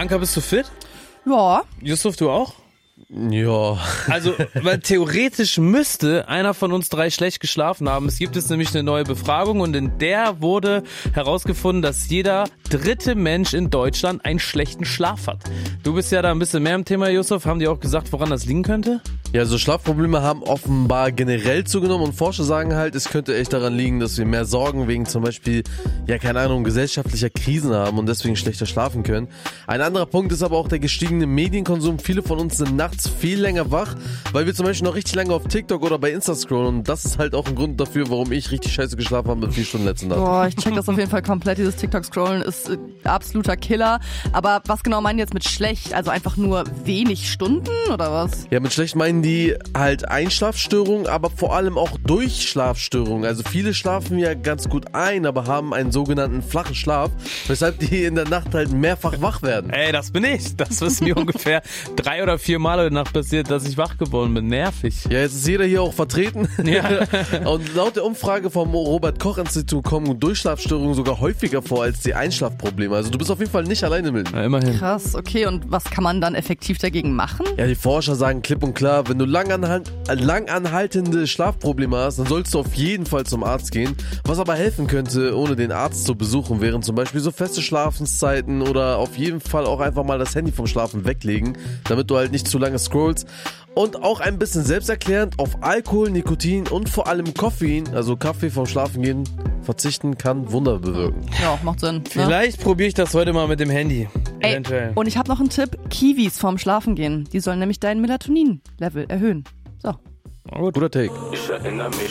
Anka, bist du fit? Ja. Yusuf, du auch? Ja. Also, weil theoretisch müsste einer von uns 3 schlecht geschlafen haben. Es gibt nämlich eine neue Befragung und in der wurde herausgefunden, dass jeder 3. Mensch in Deutschland einen schlechten Schlaf hat. Du bist ja da ein bisschen mehr im Thema, Yusuf. Haben die auch gesagt, woran das liegen könnte? Ja, so Schlafprobleme haben offenbar generell zugenommen und Forscher sagen halt, es könnte echt daran liegen, dass wir mehr Sorgen wegen zum Beispiel, ja keine Ahnung, gesellschaftlicher Krisen haben und deswegen schlechter schlafen können. Ein anderer Punkt ist aber auch der gestiegene Medienkonsum. Viele von uns sind nachts viel länger wach, weil wir zum Beispiel noch richtig lange auf TikTok oder bei Insta scrollen und das ist halt auch ein Grund dafür, warum ich richtig scheiße geschlafen habe mit 4 Stunden letzte Nacht. Boah, ich check das auf jeden Fall komplett. Dieses TikTok-Scrollen ist absoluter Killer. Aber was genau meinen die jetzt mit schlecht? Also einfach nur wenig Stunden oder was? Ja, mit schlecht meinen die halt Einschlafstörungen, aber vor allem auch Durchschlafstörungen. Also viele schlafen ja ganz gut ein, aber haben einen sogenannten flachen Schlaf, weshalb die in der Nacht halt mehrfach wach werden. Ey, das bin ich. Das ist mir ungefähr 3 oder 4 Mal in der Nacht passiert, dass ich wach geworden bin. Nervig. Ja, jetzt ist jeder hier auch vertreten. Ja. Und laut der Umfrage vom Robert-Koch-Institut kommen Durchschlafstörungen sogar häufiger vor als die Einschlafprobleme. Also du bist auf jeden Fall nicht alleine mit. Ja, immerhin. Krass, okay. Und was kann man dann effektiv dagegen machen? Ja, die Forscher sagen klipp und klar, wenn du lang anhaltende Schlafprobleme hast, dann sollst du auf jeden Fall zum Arzt gehen. Was aber helfen könnte, ohne den Arzt zu besuchen, wären zum Beispiel so feste Schlafenszeiten oder auf jeden Fall auch einfach mal das Handy vom Schlafen weglegen, damit du halt nicht zu lange scrollst. Und auch ein bisschen selbsterklärend auf Alkohol, Nikotin und vor allem Koffein, also Kaffee vom Schlafengehen, verzichten kann Wunder bewirken. Ja, macht Sinn. Ne? Vielleicht probiere ich das heute mal mit dem Handy. Eventuell. Und ich habe noch einen Tipp. Kiwis vorm Schlafengehen. Die sollen nämlich dein Melatonin-Level erhöhen. So. Guter Take. Ich erinnere mich